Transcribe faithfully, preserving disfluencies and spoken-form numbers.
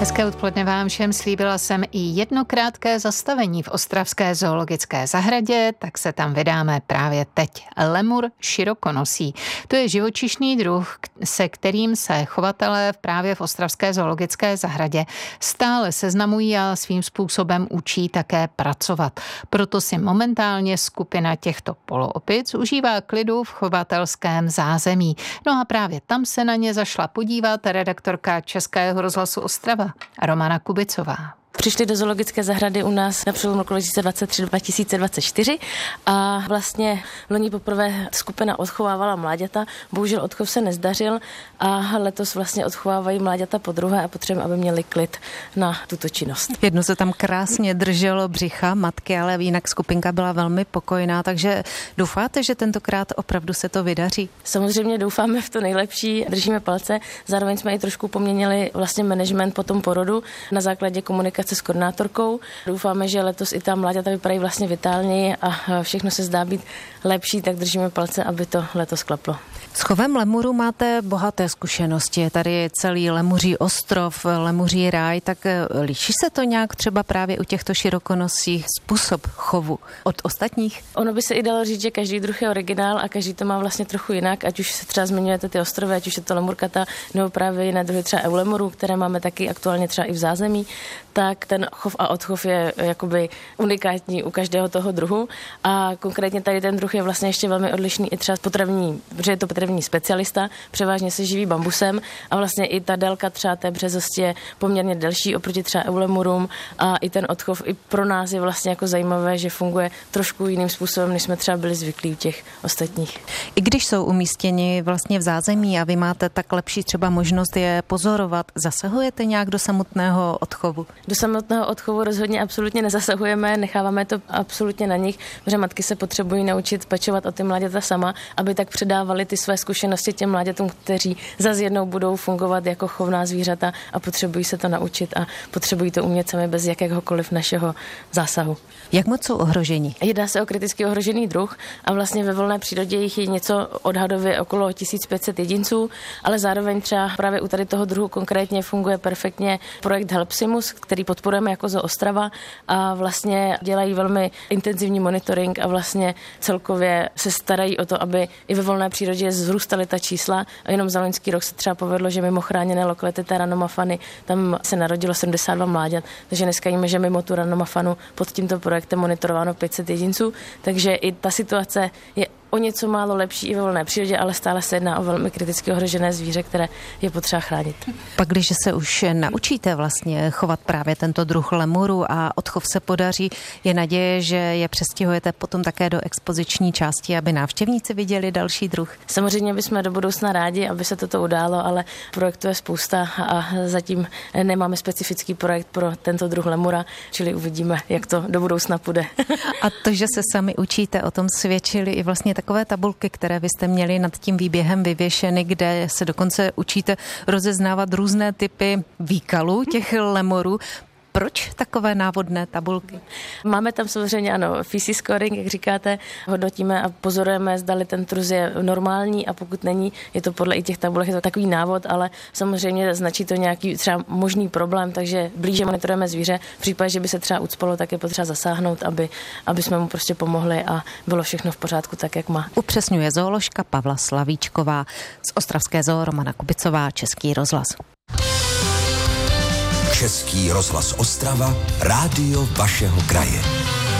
Hezké odpoledne vám všem, slíbila jsem i jedno krátké zastavení v ostravské zoologické zahradě, tak se tam vydáme právě teď. Lemur širokonosý. To je živočišný druh, se kterým se chovatelé právě v ostravské zoologické zahradě stále seznamují a svým způsobem učí také pracovat. Proto si momentálně skupina těchto poloopic užívá klidu v chovatelském zázemí. No a právě tam se na ně zašla podívat redaktorka Českého rozhlasu Ostrava Romana Kubicová. Přišli do zoologické zahrady u nás na přelomu roku dva tisíce dvacet tři dva tisíce dvacet čtyři a vlastně loni poprvé skupina odchovávala mláďata. Bohužel odchov se nezdařil a letos vlastně odchovávají mláďata podruhé a potřebujeme, aby měli klid na tuto činnost. Jedno se tam krásně drželo břicha matky, ale jinak skupinka byla velmi pokojná, takže doufáte, že tentokrát opravdu se to vydaří? Samozřejmě doufáme v to nejlepší, držíme palce, zároveň jsme i trošku poměnili vlastně management po tom porodu na základě komunikace s koordinátorkou. Doufáme, že letos i ta mláďata vypadají vlastně vitálněji a všechno se zdá být lepší, tak držíme palce, aby to letos klaplo. S chovem lemuru máte bohaté zkušenosti. Je tady celý lemuří ostrov, lemuří ráj, tak liší se to nějak třeba právě u těchto širokonosých způsob chovu od ostatních? Ono by se i dalo říct, že každý druh je originál a každý to má vlastně trochu jinak, ať už se třeba zmiňujete ty ostrovy, ať už je to lemurkata, nebo právě jiné druhy třeba eulemurů, které máme taky aktuálně třeba i v zázemí, tak ten chov a odchov je jakoby unikátní u každého toho druhu a konkrétně tady ten druh je vlastně ještě velmi odlišný i třeba potravní, protože je to potravní specialista, převážně se živí bambusem a vlastně i ta délka třeba té březosti je poměrně delší oproti třeba eulemurům a i ten odchov i pro nás je vlastně jako zajímavé, že funguje trošku jiným způsobem, než jsme třeba byli zvyklí u těch ostatních. I když jsou umístěni vlastně v zázemí a vy máte tak lepší třeba možnost je pozorovat, zasahujete nějak do samotného odchovu? Do samotného odchovu rozhodně absolutně nezasahujeme, necháváme to absolutně na nich, protože matky se potřebují naučit pečovat o ty mláďata sama, aby tak předávali ty své zkušenosti těm mláďatům, kteří zase jednou budou fungovat jako chovná zvířata a potřebují se to naučit a potřebují to umět sami bez jakéhokoliv našeho zásahu. Jak moc jsou ohroženi? Jedná se o kriticky ohrožený druh a vlastně ve volné přírodě jich je něco odhadově okolo tisíc pět set jedinců, ale zároveň třeba právě u tady toho druhu konkrétně funguje perfektně projekt Helpsimus, který podporujeme jako Zoo Ostrava a vlastně dělají velmi intenzivní monitoring a vlastně celkově se starají o to, aby i ve volné přírodě zrůstaly ta čísla a jenom za loňský rok se třeba povedlo, že mimo chráněné lokality té ranomafany tam se narodilo sedmdesát dva mláďat, takže dneska víme, že mimo tu ranomafanu pod tímto projektem monitorováno pět set jedinců, takže i ta situace je o něco málo lepší i ve volné přírodě, ale stále se jedná o velmi kriticky ohrožené zvíře, které je potřeba chránit. Pak, když se už naučíte vlastně chovat právě tento druh lemuru a odchov se podaří, je naděje, že je přestěhujete potom také do expoziční části, aby návštěvníci viděli další druh? Samozřejmě bychom do budoucna rádi, aby se toto událo, ale projektů je spousta a zatím nemáme specifický projekt pro tento druh lemura, čili uvidíme, jak to do budoucna půjde. A to, že se sami učíte, o tom svědčili i vlastně takové tabulky, které vy jste měli nad tím výběhem vyvěšeny, kde se dokonce učíte rozeznávat různé typy výkalů těch lemurů. Proč takové návodné tabulky? Máme tam samozřejmě, ano, feces scoring, jak říkáte, hodnotíme a pozorujeme, zdali ten trus je normální a pokud není, je to podle i těch tabulek, je to takový návod, ale samozřejmě značí to nějaký třeba možný problém, takže blíže monitorujeme zvíře. V případě, že by se třeba ucpalo, tak je potřeba zasáhnout, aby, aby jsme mu prostě pomohli a bylo všechno v pořádku tak, jak má. Upřesňuje zooložka Pavla Slavíčková, z Ostravské zoo Romana Kubicová, Český rozhlas. Český rozhlas Ostrava, rádio vašeho kraje.